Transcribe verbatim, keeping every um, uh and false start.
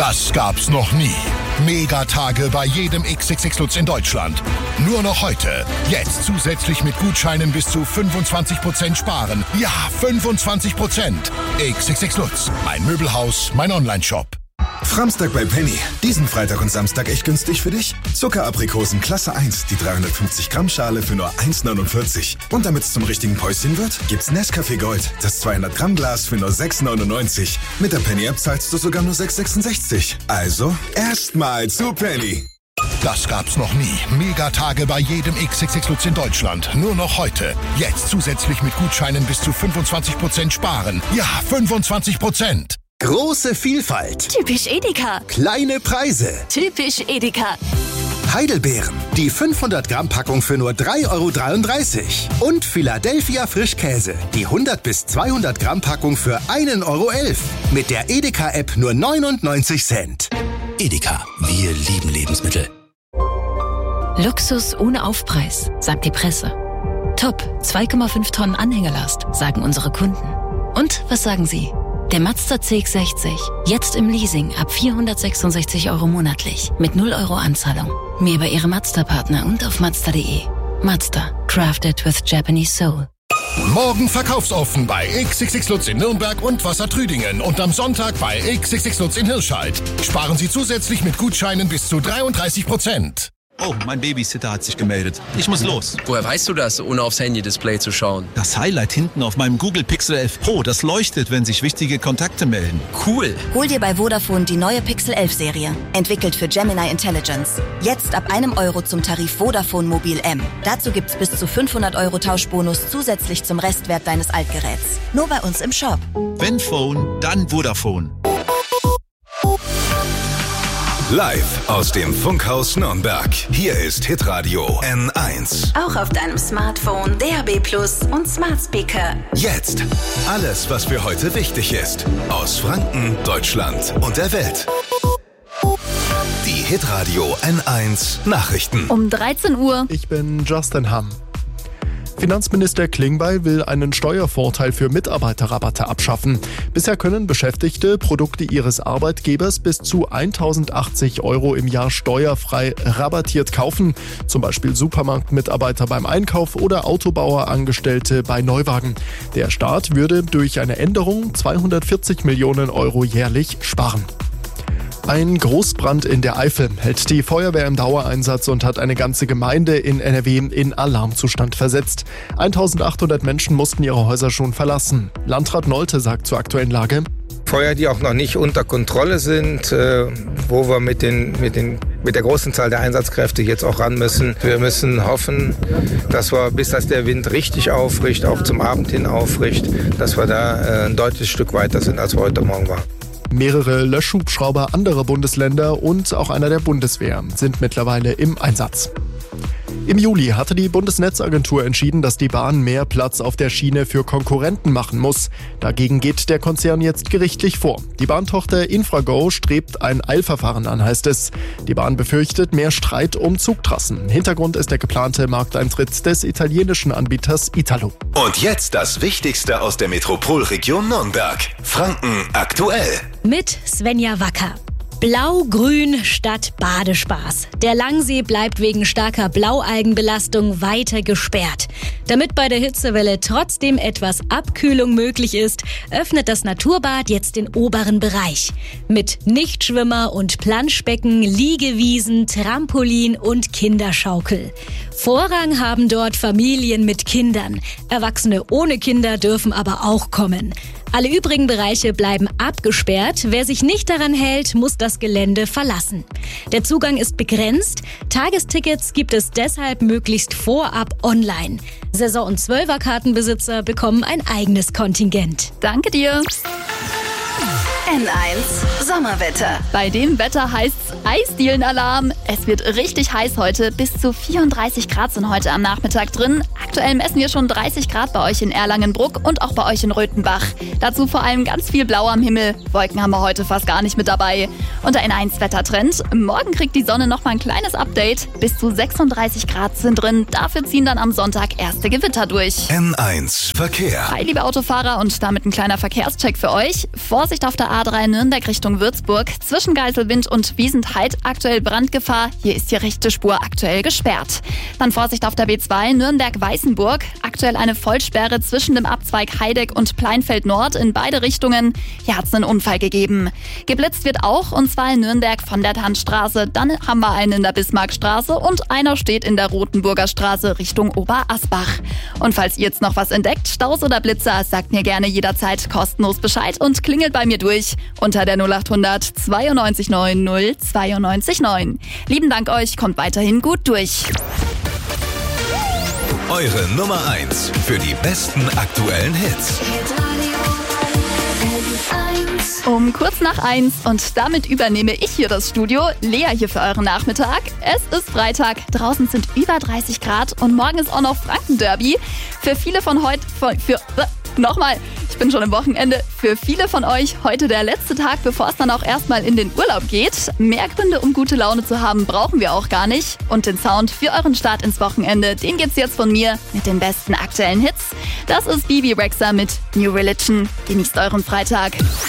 Das gab's noch nie. Megatage bei jedem X X X Lutz in Deutschland. Nur noch heute. Jetzt zusätzlich mit Gutscheinen bis zu fünfundzwanzig Prozent sparen. Ja, fünfundzwanzig Prozent. X X X Lutz. Mein Möbelhaus, mein Onlineshop. Framstag bei Penny. Diesen Freitag und Samstag echt günstig für dich? Zuckeraprikosen Klasse eins, die dreihundertfünfzig Gramm Schale für nur eins neunundvierzig. Und damit es zum richtigen Päuschen wird, gibt's Nescafé Gold, das zweihundert Gramm Glas für nur sechs neunundneunzig. Mit der Penny-App zahlst du sogar nur sechs sechsundsechzig. Also, erstmal zu Penny. Das gab's noch nie. Megatage bei jedem X X X Lutz in Deutschland. Nur noch heute. Jetzt zusätzlich mit Gutscheinen bis zu fünfundzwanzig Prozent sparen. Ja, fünfundzwanzig Prozent. Große Vielfalt. Typisch Edeka. Kleine Preise. Typisch Edeka. Heidelbeeren. Die fünfhundert Gramm Packung für nur drei Euro dreiunddreißig. Und Philadelphia Frischkäse. Die hundert bis zweihundert Gramm Packung für ein Euro elf. Mit der Edeka-App nur neunundneunzig Cent. Edeka. Wir lieben Lebensmittel. Luxus ohne Aufpreis, sagt die Presse. Top, zwei Komma fünf Tonnen Anhängerlast, sagen unsere Kunden. Und was sagen Sie? Der Mazda C X sechzig, jetzt im Leasing ab vierhundertsechsundsechzig Euro monatlich mit null Euro Anzahlung. Mehr bei Ihrem Mazda-Partner und auf Mazda punkt de. Mazda, crafted with Japanese soul. Morgen verkaufsoffen bei X X X Lutz in Nürnberg und Wassertrüdingen und am Sonntag bei X X X Lutz in Hirscheid. Sparen Sie zusätzlich mit Gutscheinen bis zu dreiunddreißig Prozent. Oh, mein Babysitter hat sich gemeldet. Ich muss los. Woher weißt du das, ohne aufs Handy-Display zu schauen? Das Highlight hinten auf meinem Google Pixel elf Pro, das leuchtet, wenn sich wichtige Kontakte melden. Cool. Hol dir bei Vodafone die neue Pixel elf Serie. Entwickelt für Gemini Intelligence. Jetzt ab einem Euro zum Tarif Vodafone Mobil M. Dazu gibt's bis zu fünfhundert Euro Tauschbonus zusätzlich zum Restwert deines Altgeräts. Nur bei uns im Shop. Wenn Phone, dann Vodafone. Live aus dem Funkhaus Nürnberg. Hier ist Hitradio N eins. Auch auf deinem Smartphone, D A B Plus und Smart Speaker. Jetzt alles, was für heute wichtig ist. Aus Franken, Deutschland und der Welt. Die Hitradio N eins Nachrichten. Um dreizehn Uhr. Ich bin Justin Hamm. Finanzminister Klingbeil will einen Steuervorteil für Mitarbeiterrabatte abschaffen. Bisher können Beschäftigte Produkte ihres Arbeitgebers bis zu tausendachtzig Euro im Jahr steuerfrei rabattiert kaufen. Zum Beispiel Supermarktmitarbeiter beim Einkauf oder Autobauerangestellte bei Neuwagen. Der Staat würde durch eine Änderung zweihundertvierzig Millionen Euro jährlich sparen. Ein Großbrand in der Eifel hält die Feuerwehr im Dauereinsatz und hat eine ganze Gemeinde in N R W in Alarmzustand versetzt. eintausendachthundert Menschen mussten ihre Häuser schon verlassen. Landrat Nolte sagt zur aktuellen Lage: Feuer, die auch noch nicht unter Kontrolle sind, äh, wo wir mit, den, mit, den, mit der großen Zahl der Einsatzkräfte jetzt auch ran müssen. Wir müssen hoffen, dass wir, bis das der Wind richtig aufricht, auch zum Abend hin aufricht, dass wir da äh, ein deutliches Stück weiter sind, als wir heute Morgen waren. Mehrere Löschhubschrauber anderer Bundesländer und auch einer der Bundeswehr sind mittlerweile im Einsatz. Im Juli hatte die Bundesnetzagentur entschieden, dass die Bahn mehr Platz auf der Schiene für Konkurrenten machen muss. Dagegen geht der Konzern jetzt gerichtlich vor. Die Bahntochter Infrago strebt ein Eilverfahren an, heißt es. Die Bahn befürchtet mehr Streit um Zugtrassen. Hintergrund ist der geplante Markteintritt des italienischen Anbieters Italo. Und jetzt das Wichtigste aus der Metropolregion Nürnberg. Franken aktuell. Mit Svenja Wacker. Blau-Grün statt Badespaß. Der Langsee bleibt wegen starker Blaualgenbelastung weiter gesperrt. Damit bei der Hitzewelle trotzdem etwas Abkühlung möglich ist, öffnet das Naturbad jetzt den oberen Bereich. Mit Nichtschwimmer- und Planschbecken, Liegewiesen, Trampolin und Kinderschaukel. Vorrang haben dort Familien mit Kindern. Erwachsene ohne Kinder dürfen aber auch kommen. Alle übrigen Bereiche bleiben abgesperrt. Wer sich nicht daran hält, muss das Gelände verlassen. Der Zugang ist begrenzt. Tagestickets gibt es deshalb möglichst vorab online. Saison- und Zwölferkartenbesitzer bekommen ein eigenes Kontingent. Danke dir. N eins Sommerwetter. Bei dem Wetter heißt's Eisdielenalarm. Es wird richtig heiß heute. Bis zu vierunddreißig Grad sind heute am Nachmittag drin. Aktuell messen wir schon dreißig Grad bei euch in Erlangenbruck und auch bei euch in Röthenbach. Dazu vor allem ganz viel Blau am Himmel. Wolken haben wir heute fast gar nicht mit dabei. Und ein N eins Wettertrend. Morgen kriegt die Sonne noch mal ein kleines Update. Bis zu sechsunddreißig Grad sind drin. Dafür ziehen dann am Sonntag erste Gewitter durch. N eins Verkehr. Hi, liebe Autofahrer, und damit ein kleiner Verkehrscheck für euch. Vorsicht auf der A drei Nürnberg Richtung Richtung Würzburg. Zwischen Geiselwind und Wiesentheid aktuell Brandgefahr. Hier ist die rechte Spur aktuell gesperrt. Dann Vorsicht auf der B zwei Nürnberg-Weißenburg. Aktuell eine Vollsperre zwischen dem Abzweig Heideck und Pleinfeld Nord in beide Richtungen. Hier hat es einen Unfall gegeben. Geblitzt wird auch, und zwar in Nürnberg von der Tannstraße. Dann haben wir einen in der Bismarckstraße und einer steht in der Rotenburger Straße Richtung Oberasbach. Und falls ihr jetzt noch was entdeckt, Staus oder Blitzer, sagt mir gerne jederzeit kostenlos Bescheid und klingelt bei mir durch unter der null achthundert zweiundneunzig neun null zweiundneunzig neun. Lieben Dank euch, kommt weiterhin gut durch. Eure Nummer eins für die besten aktuellen Hits. Um kurz nach eins und damit übernehme ich hier das Studio. Lea hier für euren Nachmittag. Es ist Freitag, draußen sind über dreißig Grad und morgen ist auch noch Franken-Derby. Für viele von heute... Für, für, nochmal, ich bin schon im Wochenende. Für viele von euch heute der letzte Tag, bevor es dann auch erstmal in den Urlaub geht. Mehr Gründe, um gute Laune zu haben, brauchen wir auch gar nicht. Und den Sound für euren Start ins Wochenende, den gibt's jetzt von mir mit den besten aktuellen Hits. Das ist Bibi Rexha mit New Religion. Genießt euren Freitag.